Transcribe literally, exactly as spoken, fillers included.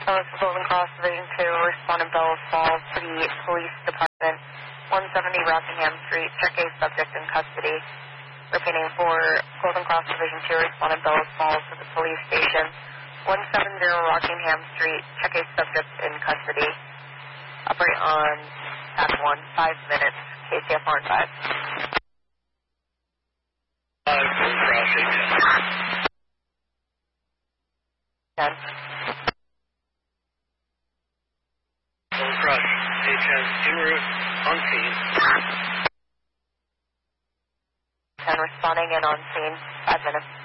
So this is Golden Cross Division two, responding Bellows Falls to the Police Department, one seventy Rockingham Street, check a subject in custody. Repeating for Golden Cross Division two, responding Bellows Falls to the police station, one seventy Rockingham Street, check a subject in custody. Operate on Path one, five minutes, K C F R five. Uh, Golden Cross, eight ten. ten. Golden Cross, eight ten, en route, on scene. ten responding and on scene, five minutes.